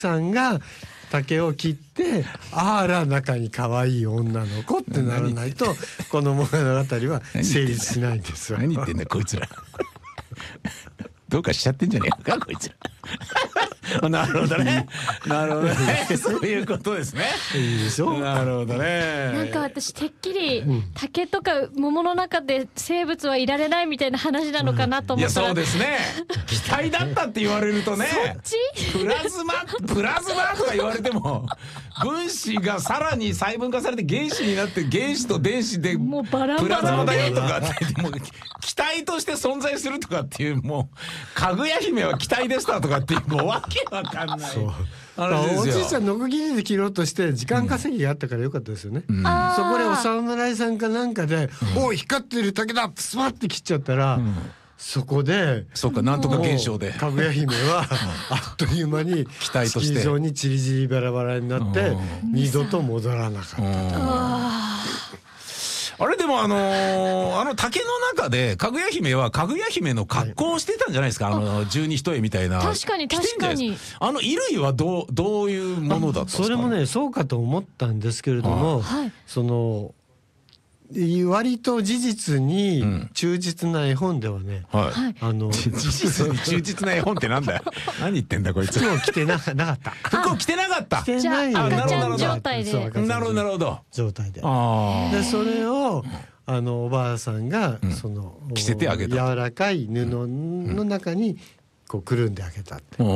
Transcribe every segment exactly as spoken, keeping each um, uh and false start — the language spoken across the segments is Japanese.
さんが竹を切ってあら中に可愛い女の子ってならないとこの物語は成立しないんですよ。 何言ってんだこいつらどうかしちゃってんじゃねえかこいつらなるほどねなるほどねそういうことですね。 いいでしょ。 なるほどね。 なんか私てっきり竹とか桃の中で生物はいられないみたいな話なのかなといや思ったら、 そうですね気体だったって言われるとねそっちプラズマプラズマとか言われても分子がさらに細分化されて原子になって原子と電子でもうバランプラズマバランだよとかってもう気体として存在するとかっていうもうかぐや姫は気体でしたとかっていうもうわけわかんないそう話ですよ。 おじいちゃんノコギリで切ろうとして時間稼ぎがあったからよかったですよね、 うんあーそこでお侍さんかなんかで「おい光ってる竹だ!」スパッて切っちゃったら、 うんそこでそうかなんとか現象でかぐや姫はあっという間に気体としてスキー場にチリチリバラバラになってうん二度と戻らなかった。 ああれでもあのー、あの竹の中でかぐや姫はかぐや姫の格好をしてたんじゃないですか、はい、あの十二一重みたいな。 確かに確かに。 あの衣類はどうどういうものだったんですか。 それもねそうかと思ったんですけれども、 はい、 その割と事実に忠実な絵本ではね、 うんはい、 あの事実に忠実な絵本ってなんだよ何言ってんだこいつ。 服を着てななかった服を着てなかった着てない赤ちゃん状態で。 なるほどなるほど状態であでそれをあのおばあさんが、うん、その着せてあげた柔らかい布の中にこうくるんであげたって、うん、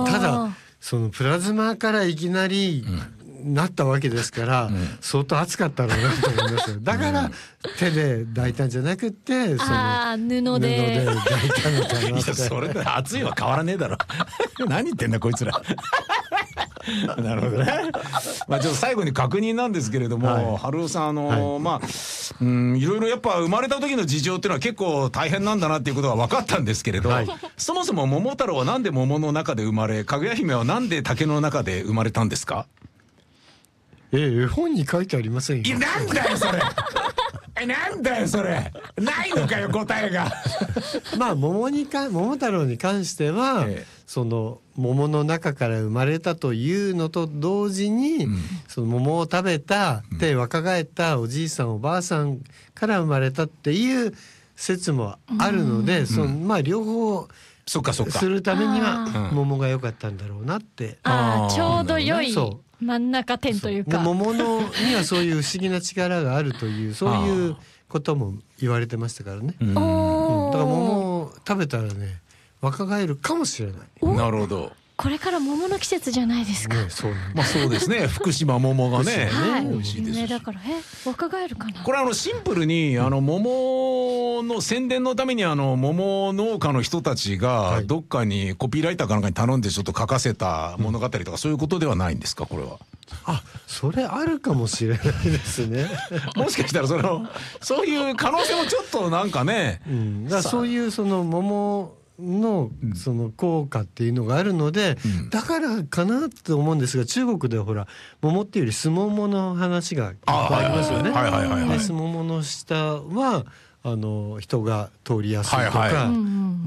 ただそのプラズマからいきなり、うんなったわけですから、うん、相当暑かったろうなと思いますよ。だから手で抱いたんじゃなくてそのあ布で布で抱いたのかなって。いやそれで暑いは変わらねえだろ何言ってんだこいつらなるほどね。まあちょっと最後に確認なんですけれども、はい、春雄さんあのーはい、まあうんいろいろやっぱ生まれた時の事情っていうのは結構大変なんだなっていうことは分かったんですけれど、はい、そもそも桃太郎はなんで桃の中で生まれかぐや姫はなんで竹の中で生まれたんですか。 え絵本に書いてありませんよ。 いやなんだよそれえなんだよそれないのかよ答えがまあ桃にか桃太郎に関しては、ええ、その桃の中から生まれたというのと同時に、うん、その桃を食べたで若返ったおじいさんおばあさんから生まれたっていう説もあるので、うん、そのまあ両方そっかそっかするためには桃が良かったんだろうなって。 ああちょうど良い。 そう真ん中点というか桃のにはそういう不思議な力があるというそういうことも言われてましたからね、うん、だから桃を食べたらね若返るかもしれない。 なるほど。 これから桃の季節じゃないですか、 ね、そうなんまあそうですね福島桃がね、 はい、 美味しいですしだからえ若返るかな。 これあのシンプルにあの桃の宣伝のためにあの桃農家の人たちがどっかにコピーライターかなんかに頼んでちょっと書かせた物語とかそういうことではないんですかこれは。 あそれあるかもしれないですねもしかしたらそのそういう可能性もちょっとなんかね、 うん、だからそういうその桃のその効果っていうのがあるので、うん、だからかなって思うんですが中国ではほら桃っていうよりスモモの話がいっぱいありますよね。スモモの下はあの人が通りやすいとか、はいはい、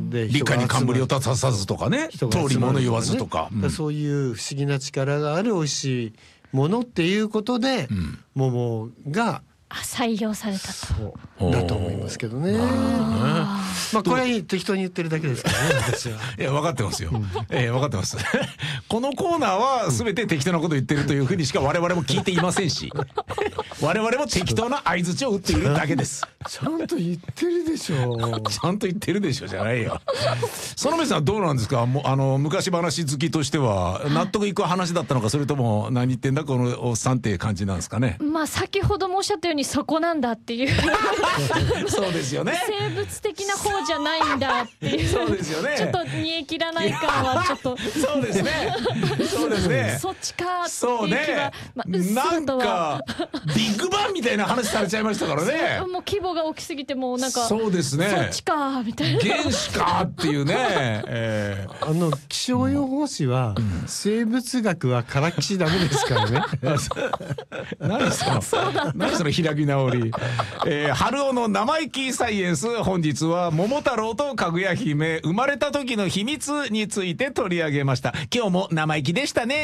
で理科に冠を立たさずとかね通り物言わずとか、 うん、そういう不思議な力がある美味しいものっていうことで、うん、桃が採用されたとだと思いますけどね。まあこれ適当に言ってるだけですからね私は。 いや分かってますよ、うん、えー、分かってますこのコーナーは全て適当なこと言ってるというふうにしか我々も聞いていませんし我々も適当な相槌を打っているだけです。 ちゃんと言ってるでしょちゃんと言ってるでしょじゃないよ園部さんどうなんですか。もあの昔話好きとしては納得いく話だったのかそれとも何言ってんだこのおっさんっていう感じなんですかね。 まあ先ほどもおっしゃったようにそこなんだっていうそうですよね生物的な方じゃないんだっていうそうですよねちょっと煮え切らない感はちょっとそうですねそうですねそっちかっていう気そうね、 は、まあ、 なんかビッグバンみたいな話されちゃいましたからねもう規模が大きすぎてもうなんかそうですねそっちかみたいな原子かっていうね、えー、 あの気象予報士は、うん、生物学はからきしダメですからね何その何その開き直り、えー、春雄の生意気サイエンス本日は桃太郎とかぐや姫生まれた時の秘密について取り上げました。今日も生意気でしたね。